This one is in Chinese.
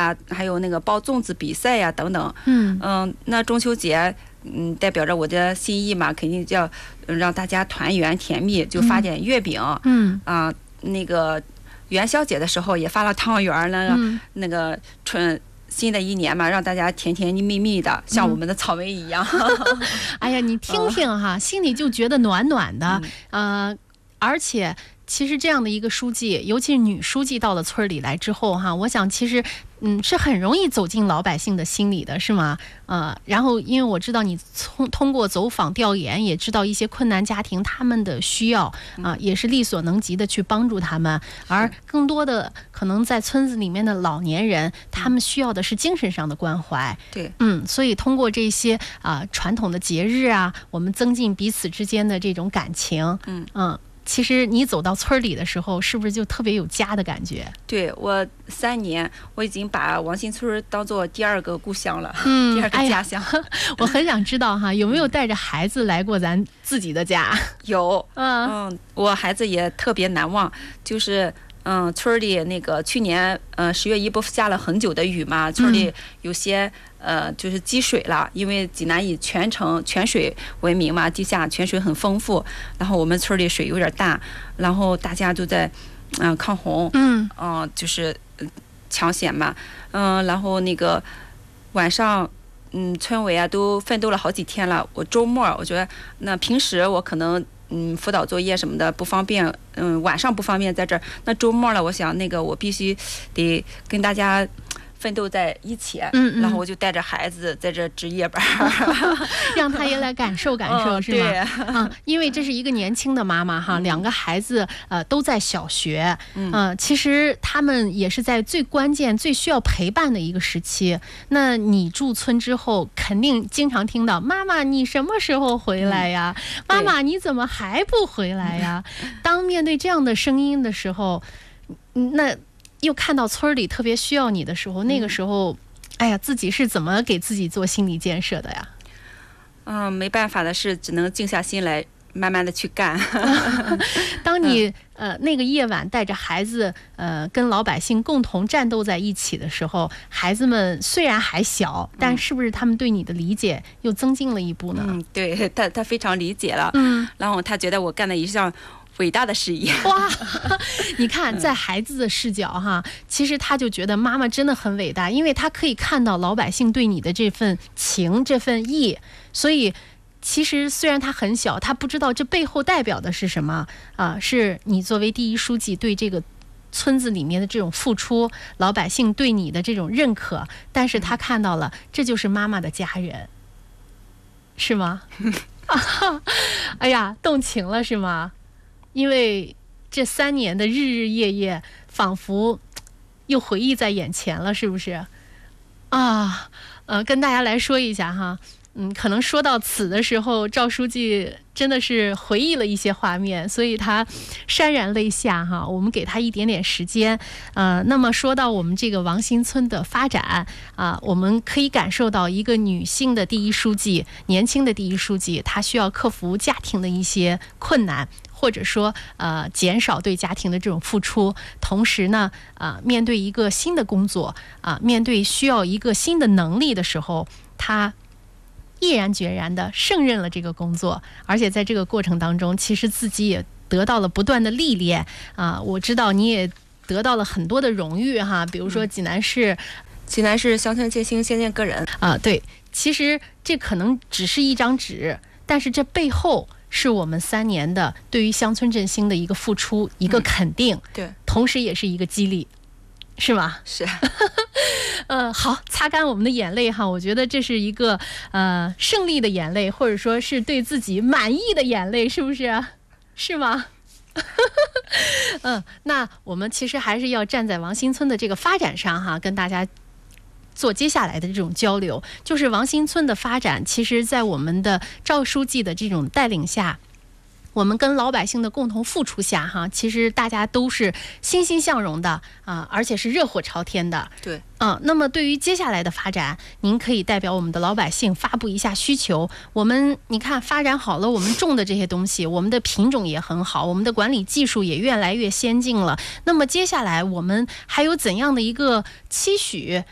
呀，还有那个包粽子比赛呀等等。那中秋节代表着我的心意嘛，肯定就要让大家团圆甜蜜，就发点月饼。那个元宵节的时候也发了汤圆呢，那个新的一年嘛，让大家甜甜蜜蜜的，像我们的草莓一样。 哎呀，你听听哈，心里就觉得暖暖的。而且其实这样的一个书记，尤其是女书记到了村里来之后哈，我想其实是很容易走进老百姓的心里的，是吗？然后因为我知道你通过走访调研，也知道一些困难家庭他们的需要也是力所能及的去帮助他们，而更多的可能在村子里面的老年人，他们需要的是精神上的关怀。 对， 所以通过这些传统的节日啊，我们增进彼此之间的这种感情。其实你走到村里的时候，是不是就特别有家的感觉？ 对，我3年，我已经把王新村当做第2个故乡了，第2个家乡。 我很想知道哈，有没有带着孩子来过咱自己的家？ 有，我孩子也特别难忘，就是村里那个去年10月1不下了很久的雨嘛，村里有些就是积水了，因为济南以泉水闻名嘛，地下泉水很丰富，然后我们村里水有点大，然后大家就在抗洪，就是抢险嘛，然后那个晚上村委啊都奋斗了好几天了，我周末我觉得那平时我可能辅导作业什么的不方便，晚上不方便在这儿，那周末了，我想那个我必须得跟大家奋斗在一起，然后我就带着孩子在这值夜班， 让他也来感受感受，是吗？因为这是一个年轻的妈妈哈，2个孩子都在小学，其实他们也是在最关键、最需要陪伴的一个时期。那你驻村之后，肯定经常听到妈妈，你什么时候回来呀？妈妈，你怎么还不回来呀？当面对这样的声音的时候，那又看到村里特别需要你的时候，那个时候，哎呀，自己是怎么给自己做心理建设的呀？ 没办法的事，只能静下心来，慢慢的去干。 当你那个夜晚带着孩子跟老百姓共同战斗在一起的时候，孩子们虽然还小，但是不是他们对你的理解又增进了一步呢？ 对，他非常理解了，然后他觉得我干的一项伟大的事业。 哇，你看在孩子的视角哈，其实他就觉得妈妈真的很伟大，因为他可以看到老百姓对你的这份情这份义，所以其实虽然他很小，他不知道这背后代表的是什么是你作为第1书记对这个村子里面的这种付出，老百姓对你的这种认可，但是他看到了这就是妈妈的家人，是吗？哎呀，动情了是吗？因为这3年的日日夜夜，仿佛又回忆在眼前了，是不是？跟大家来说一下哈，可能说到此的时候，赵书记真的是回忆了一些画面，所以他潸然泪下哈。我们给他一点点时间，那么说到我们这个王新村的发展我们可以感受到一个女性的第1书记，年轻的第1书记，她需要克服家庭的一些困难。或者说减少对家庭的这种付出，同时呢面对一个新的工作面对需要一个新的能力的时候，他毅然决然地胜任了这个工作，而且在这个过程当中，其实自己也得到了不断的历练我知道你也得到了很多的荣誉哈，比如说济南市乡村振兴先进个人对，其实这可能只是一张纸，但是这背后是我们3年的对于乡村振兴的一个付出，一个肯定， 对， 同时也是一个激励，是吗？ 是。 好，擦干我们的眼泪哈，我觉得这是一个胜利的眼泪，或者说是对自己满意的眼泪，是不是？是吗？那我们其实还是要站在王新村的这个发展上哈，跟大家做接下来的这种交流。就是王新村的发展，其实在我们的赵书记的这种带领下，我们跟老百姓的共同付出下哈，其实大家都是欣欣向荣的而且是热火朝天的。 对， 那么对于接下来的发展，您可以代表我们的老百姓发布一下需求。我们你看发展好了，我们种的这些东西，我们的品种也很好，我们的管理技术也越来越先进了。那么接下来我们还有怎样的一个期许